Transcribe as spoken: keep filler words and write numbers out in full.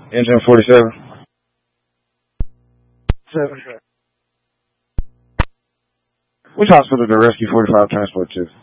Engine forty-seven. Seven. Which hospital did Rescue forty-five transport to?